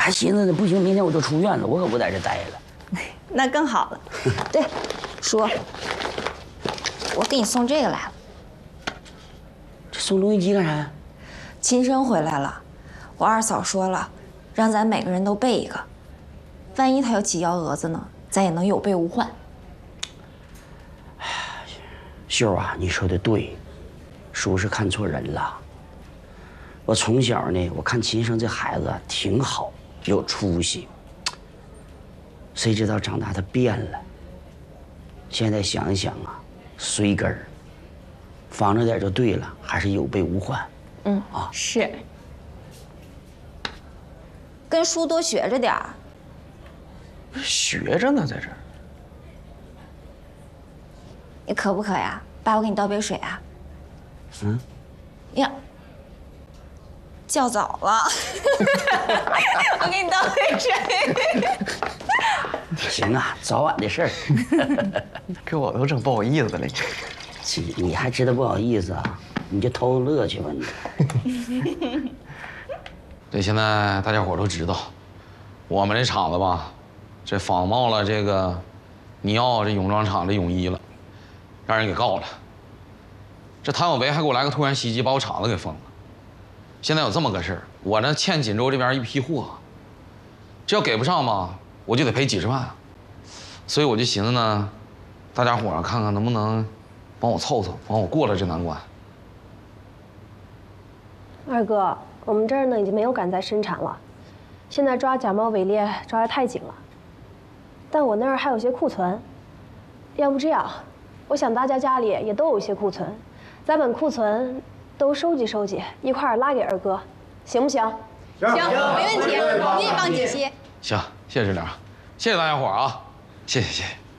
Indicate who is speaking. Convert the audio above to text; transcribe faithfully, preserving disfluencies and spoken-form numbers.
Speaker 1: 还寻思呢，不行，明天我就出院了，我可不在这待了。
Speaker 2: 那更好了。对，叔，我给你送这个来了。
Speaker 1: 这送录音机干啥？
Speaker 2: 亲生回来了，我二嫂说了，让咱每个人都备一个，万一他要起幺蛾子呢，咱也能有备无患。
Speaker 1: 秀啊，你说的对，叔是看错人了。我从小呢，我看秦生这孩子挺好，有出息。谁知道长大他变了。现在想一想啊，随根儿，防着点就对了，还是有备无患。
Speaker 2: 嗯啊，是。跟叔多学着点儿。
Speaker 3: 学着呢，在这儿。
Speaker 2: 你渴不渴呀？爸，我给你倒杯水啊。
Speaker 1: 嗯。
Speaker 2: 呀，叫早了。我给你倒杯水。
Speaker 1: 行啊，早晚的事儿。
Speaker 3: 给我都整不好意思了。
Speaker 1: 你你还知道不好意思啊？你就偷乐去吧你。
Speaker 4: 这现在大家伙都知道，我们这厂子吧，这仿冒了这个尼奥这泳装厂的泳衣了，让人给告了。这谭小维还给我来个突然袭击，把我厂子给封了。现在有这么个事儿，我呢欠锦州这边一批货，这要给不上嘛，我就得赔几十万。所以我就寻思呢，大家伙看看能不能帮我凑凑，帮我过了这难关。
Speaker 5: 二哥，我们这儿呢已经没有赶在生产了，现在抓假冒伪劣抓得太紧了。但我那儿还有些库存，要不这样，我想大家家里也都有一些库存，咱把库存都收集收集，一块儿拉给二哥，行不行？
Speaker 2: 行，没问题，我们也帮解析。
Speaker 4: 行，谢谢知了，谢谢大家伙啊，谢谢谢谢。